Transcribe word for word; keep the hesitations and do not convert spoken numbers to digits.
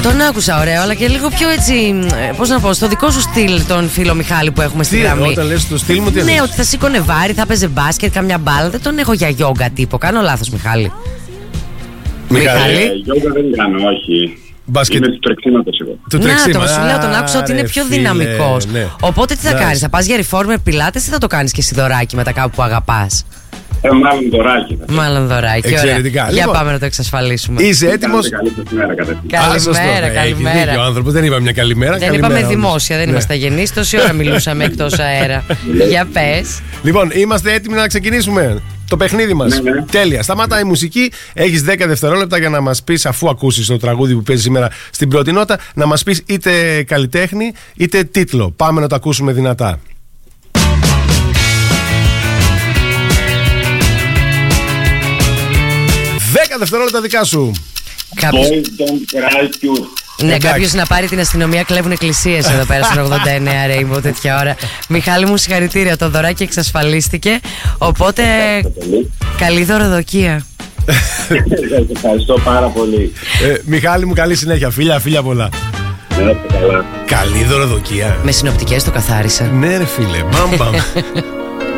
Τον άκουσα ωραίο, αλλά και λίγο πιο έτσι. Πώς να πω, στο δικό σου στυλ τον φίλο Μιχάλη που έχουμε στη Τι, γραμμή. όταν λες το στυλ μου, τι Ναι, εννοείς? ότι θα σήκωνε βάρη, θα παίζε μπάσκετ, καμιά μπάλα. Δεν τον έχω για γιόγκα τύπο. Κάνω λάθος, Μιχάλη? Μιχάλη. Ε, γιόγκα δεν κάνω, όχι. Μπάσκετ. Είμαι του τρεξίματος εγώ. Του Να τρεξίμα. το, σου λέω, τον άκουσα ότι είναι Άρε, πιο φίλε, δυναμικός. ναι. Οπότε τι θα Εντάξει. κάνεις, θα πας για reformer πιλάτες ή θα το κάνεις και εσύ δωράκι μετά κάπου που αγαπάς? Ε, μάλλον δωράκι. Μάλλον δωράκι. Εξαιρετικά. Ωραία. Για Λοιπόν, πάμε να το εξασφαλίσουμε. Είσαι έτοιμος? Καλή σας μέρα κατευθείαν. Α, σωστό. Καλημέρα, Έχει δίκιο ο καλημέρα. άνθρωπος. Δεν είπαμε μια καλημέρα. Δεν καλημέρα είπαμε όμως. δημόσια, δεν Ναι. είμαστε γενείς. Τόση ώρα μιλούσαμε εκτός αέρα. Για πες. Λοιπόν, είμαστε έτοιμοι να ξεκινήσουμε το παιχνίδι μας. Ναι, ναι. Τέλεια. Σταματάει η μουσική. Έχεις δέκα δευτερόλεπτα για να μας πεις, αφού ακούσεις το τραγούδι που παίζει σήμερα στην πρώτη νότα, να μας πεις είτε καλλιτέχνη είτε τίτλο. Πάμε να το ακούσουμε δυνατά. δέκα δευτερόλεπτα δικά σου. Κάποιος, Boys don't cry pure. ναι, Εντάξει. κάποιος να πάρει την αστυνομία, κλέβουν εκκλησίες εδώ πέρα στον ογδόντα εννέα Rainbow τέτοια ώρα. Μιχάλη μου, συγχαρητήρια. Το δωράκι εξασφαλίστηκε. Οπότε, καλή δωροδοκία. Σας ευχαριστώ πάρα πολύ. Ε, Μιχάλη μου, καλή συνέχεια. Φίλια, φίλια πολλά. Να είστε καλά. Καλή δωροδοκία. Με συνοπτικές το καθάρισα. Ναι, ρε φίλε, μπαμ μπαμ.